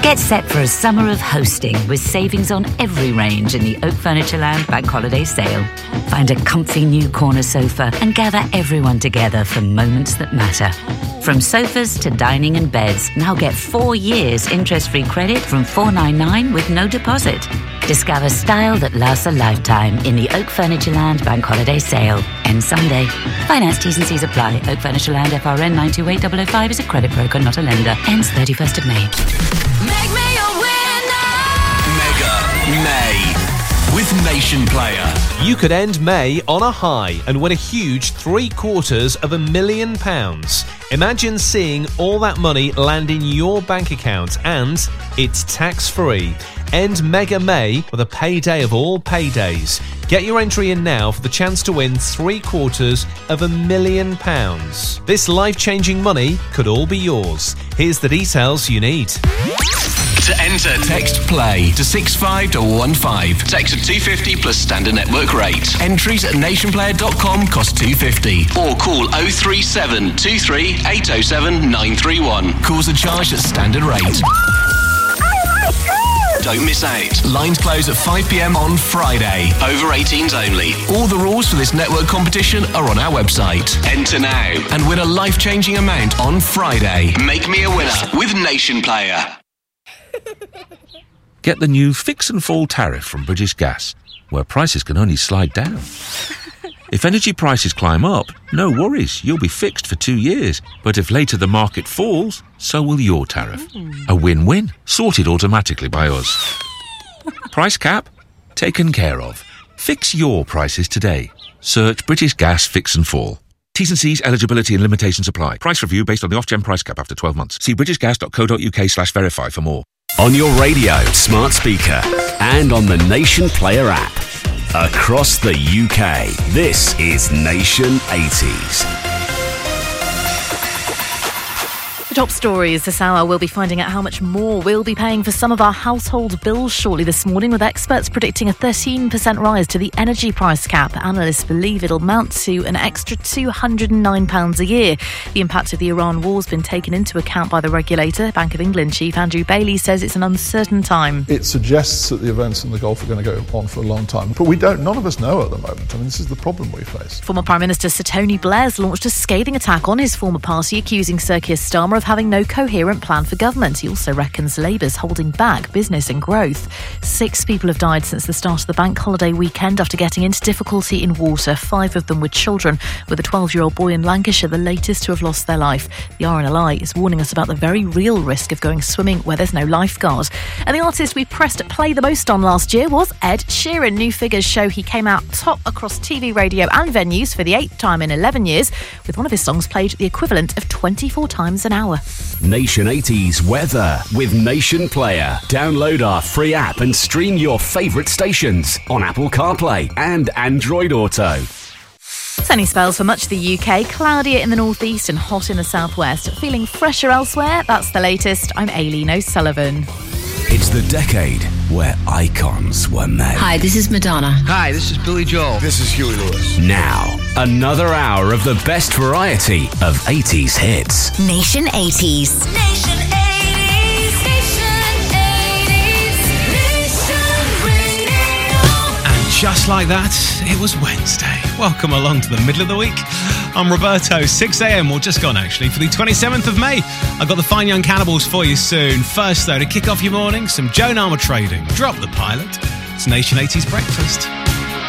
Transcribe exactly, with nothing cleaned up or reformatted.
Get set for a summer of hosting with savings on every range in the Oak Furnitureland Bank Holiday Sale. Find a comfy new corner sofa and gather everyone together for moments that matter. From sofas to dining and beds, now get four years interest-free credit from four hundred ninety-nine dollars with no deposit. Discover style that lasts a lifetime in the Oak Furnitureland Bank Holiday Sale. End Sunday. Finance T's and C's apply. Oak Furnitureland F R N nine two eight zero zero five is a credit broker, not a lender. Ends thirty-first of May. Make me a winner! Mega May with Nation Player. You could end May on a high and win a huge three quarters of a million pounds. Imagine seeing all that money land in your bank account and it's tax-free. End Mega May with a payday of all paydays. Get your entry in now for the chance to win three quarters of a million pounds. This life-changing money could all be yours. Here's the details you need. To enter, text PLAY to six five one one five. Text at two fifty plus standard network rate. Entries at nation player dot com cost two fifty. Or call oh three seven two three eight oh seven nine three one. Calls are charged at standard rate. Don't miss out. Lines close at five p.m. on Friday. Over eighteens only. All the rules for this network competition are on our website. Enter now and win a life-changing amount on Friday. Make me a winner with Nation Player. Get the new Fix and Fall tariff from British Gas, where prices can only slide down. If energy prices climb up, no worries, you'll be fixed for two years. But if later the market falls, so will your tariff. A win-win, sorted automatically by us. Price cap? Taken care of. Fix your prices today. Search British Gas Fix and Fall. T's and C's, eligibility and limitations apply. Price review based on the off-gen price cap after twelve months. See britishgas.co.uk slash verify for more. On your radio, smart speaker, and on the Nation Player app. Across the U K, this is Nation eighties. The top stories this hour, we'll be finding out how much more we'll be paying for some of our household bills shortly this morning, with experts predicting a thirteen percent rise to the energy price cap. Analysts believe it'll mount to an extra two hundred nine pounds a year. The impact of the Iran war has been taken into account by the regulator. Bank of England Chief Andrew Bailey says it's an uncertain time. It suggests that the events in the Gulf are going to go on for a long time, but we don't, none of us know at the moment. I mean, this is the problem we face. Former Prime Minister Sir Tony Blair's launched a scathing attack on his former party, accusing Sir Keir Starmer of having no coherent plan for government. He also reckons Labour's holding back business and growth. Six people have died since the start of the bank holiday weekend after getting into difficulty in water. Five of them were children, with a twelve-year-old boy in Lancashire the latest to have lost their life. The R N L I is warning us about the very real risk of going swimming where there's no lifeguard. And the artist we pressed play the most on last year was Ed Sheeran. New figures show he came out top across T V, radio and venues for the eighth time in eleven years, with one of his songs played the equivalent of twenty-four times an hour. Nation eighties weather with Nation Player. Download our free app and stream your favourite stations on Apple CarPlay and Android Auto. Sunny spells for much of the U K, cloudier in the northeast and hot in the southwest. Feeling fresher elsewhere? That's the latest. I'm Aileen O'Sullivan. It's the decade where icons were made. Hi, this is Madonna. Hi, this is Billy Joel. This is Huey Lewis. Now, another hour of the best variety of eighties hits. Nation eighties. Nation eighties. Nation eighties. Nation Radio. And just like that, it was Wednesday. Welcome along to the middle of the week. I'm Roberto, six a.m, or just gone actually, for the twenty-seventh of May. I've got the Fine Young Cannibals for you soon. First though, to kick off your morning, some Joan Armour Trading. Drop the Pilot. It's Nation eighties Breakfast.